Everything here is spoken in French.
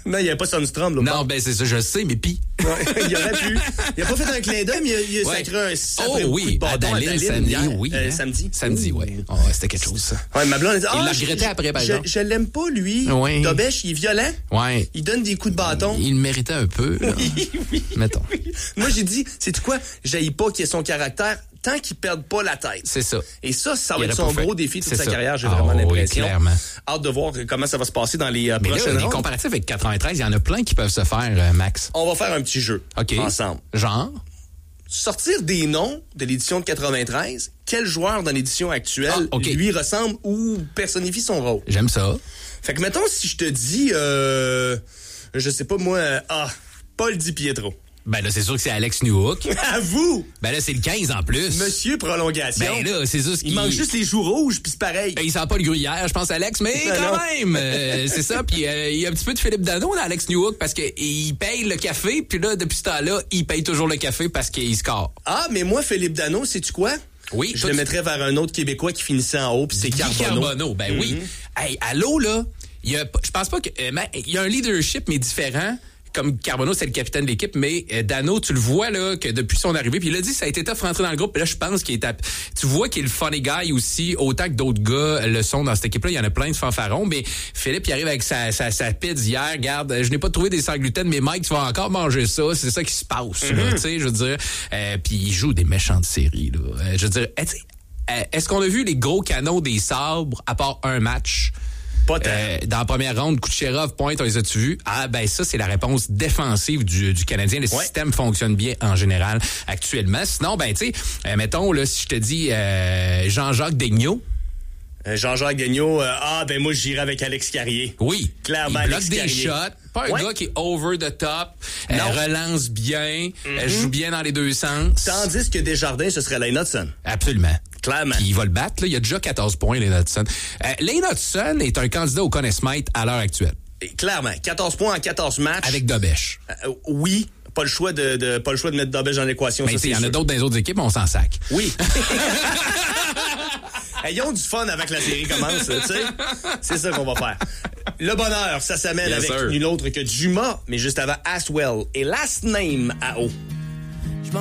Non, il n'y avait pas Sundstrom, là. Non, ben c'est ça, je sais, mais pis. Ouais, il aurait pu. Il a pas fait un clin d'œil, mais il a sacré un sacré coup de bâton à Daline samedi, hier. oui. Samedi. Samedi, oui. Oh, c'était quelque chose, ça. Ouais, ma blonde a dit, Il l'a regretté après, par exemple. Je l'aime pas, lui. Oui. Dobèche, il est violent. Ouais. Il donne des coups de bâton. Il le méritait un peu, là. Oui. Mettons. Oui. Moi, j'ai dit, c'est quoi? J'haïs pas qu'il ait son caractère tant qu'il perde pas la tête. C'est ça. Et ça va être son gros défi de toute sa carrière, j'ai vraiment vraiment l'impression. Oui, clairement. Hâte de voir comment ça va se passer dans les Mais prochaines là, les rondes. comparatifs avec 93, il y en a plein qui peuvent se faire, Max. On va faire un petit jeu ensemble. Genre? Sortir des noms de l'édition de 93, quel joueur dans l'édition actuelle lui ressemble ou personnifie son rôle. J'aime ça. Fait que mettons si je te dis, je sais pas moi, Paul Di Pietro. Ben là, c'est sûr que c'est Alex Newhook. À vous! Ben là, c'est le 15 en plus. Monsieur Prolongation. Ben là, c'est ça ce qui... Il manque juste les joues rouges, puis c'est pareil. Ben, il sent pas le gruyère, je pense, Alex, mais quand même! C'est ça, puis il y a un petit peu de Philippe Dano dans Alex Newhook, parce qu'il paye le café, puis là, depuis ce temps-là, il paye toujours le café parce qu'il score. Ah, mais moi, Philippe Dano, sais-tu quoi? Oui. Je le mettrais vers un autre Québécois qui finissait en haut, puis c'est Carbonneau. Ben oui. Hey, allô, là, je pense pas que... il y a un leadership, mais différent. Comme Carbonneau, c'est le capitaine de l'équipe, mais Dano, tu le vois là que depuis son arrivée, puis il a dit ça a été tough rentrer dans le groupe, puis là je pense qu'il est tu vois qu'il est le funny guy aussi, autant que d'autres gars le sont dans cette équipe-là, il y en a plein de fanfarons, mais Philippe il arrive avec sa pizza hier, regarde, je n'ai pas trouvé des sans gluten, mais Mike, tu vas encore manger ça, c'est ça qui se passe, là, tu sais, je veux dire, puis il joue des méchantes séries, là, je veux dire, est-ce qu'on a vu les gros canons des sabres à part un match? Pas dans la première ronde, Kucherov, Pointe, on les a-tu vus? Ah, ben ça, c'est la réponse défensive du Canadien. Le système fonctionne bien en général actuellement. Sinon, ben tu sais, mettons, là, si je te dis Jean-Jacques Daigneault. Jean-Jacques Daigneault, ben moi, j'irais avec Alex Carrier. Oui. Clairement, il bloque Alex des Carrier. shots. Pas un gars qui est over the top. Relance bien. Joue bien dans les deux sens. Tandis que Desjardins, ce serait Lane Hudson. Absolument. Clairement. Puis il va le battre. Là. Il a déjà 14 points, Lane Hudson. Lane Hudson est un candidat au Conn Smythe à l'heure actuelle. Clairement. 14 points en 14 matchs. Avec Dobèche. Oui. Pas le choix de mettre Dobèche dans l'équation. Mais il y en a d'autres dans les autres équipes, on s'en sac. Oui. Ils ont du fun avec la série commence, tu sais. C'est ça qu'on va faire. Le bonheur, ça s'amène avec nul autre que Dumas, mais juste avant Aswell et Last Name à O.